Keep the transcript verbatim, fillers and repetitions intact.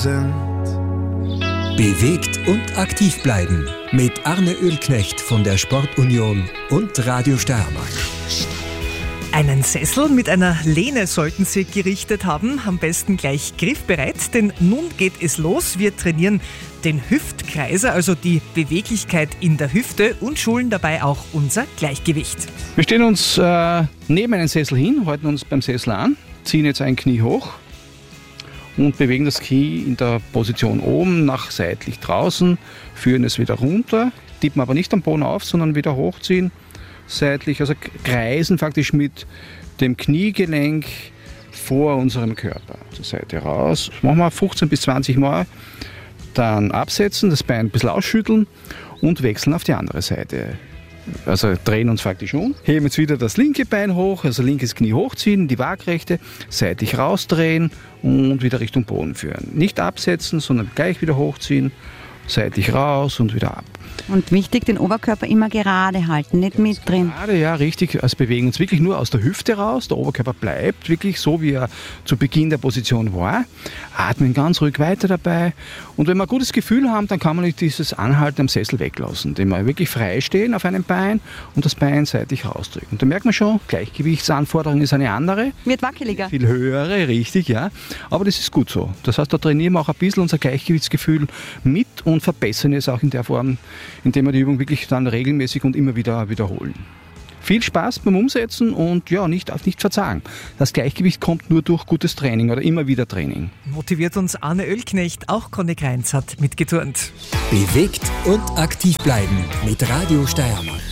sind. Bewegt und aktiv bleiben mit Arne Oehlknecht von der Sportunion und Radio Steiermark. Einen Sessel mit einer Lehne sollten Sie gerichtet haben, am besten gleich griffbereit, denn nun geht es los. Wir trainieren den Hüftkreiser, also die Beweglichkeit in der Hüfte und schulen dabei auch unser Gleichgewicht. Wir stellen uns äh, neben einen Sessel hin, halten uns beim Sessel an, ziehen jetzt ein Knie hoch und bewegen das Knie in der Position oben nach seitlich draußen, führen es wieder runter, tippen aber nicht am Boden auf, sondern wieder hochziehen. Seitlich, also kreisen faktisch mit dem Kniegelenk vor unserem Körper zur Seite raus. Das machen wir fünfzehn bis zwanzig Mal. Dann absetzen, das Bein ein bisschen ausschütteln und wechseln auf die andere Seite. Also drehen uns faktisch um. Heben jetzt wieder das linke Bein hoch, also linkes Knie hochziehen, die Waagrechte, seitlich rausdrehen und wieder Richtung Boden führen. Nicht absetzen, sondern gleich wieder hochziehen, seitlich raus und wieder ab. Und wichtig, den Oberkörper immer gerade halten, nicht mitdrehen. Gerade, ja, richtig. Also bewegen uns wirklich nur aus der Hüfte raus. Der Oberkörper bleibt wirklich so, wie er zu Beginn der Position war. Atmen ganz ruhig weiter dabei. Und wenn wir ein gutes Gefühl haben, dann kann man nicht dieses Anhalten am Sessel weglassen. Indem wir wirklich frei stehen auf einem Bein und das Bein seitlich rausdrücken. Und da merkt man schon, Gleichgewichtsanforderung ist eine andere. Wird wackeliger. Viel höhere, richtig, ja. Aber das ist gut so. Das heißt, da trainieren wir auch ein bisschen unser Gleichgewichtsgefühl mit und verbessern es auch in der Form, indem wir die Übung wirklich dann regelmäßig und immer wieder wiederholen. Viel Spaß beim Umsetzen und ja, nicht, nicht verzagen. Das Gleichgewicht kommt nur durch gutes Training oder immer wieder Training. Motiviert uns Arne Oehlknecht, auch Conny Kreinz hat mitgeturnt. Bewegt und aktiv bleiben mit Radio Steiermark.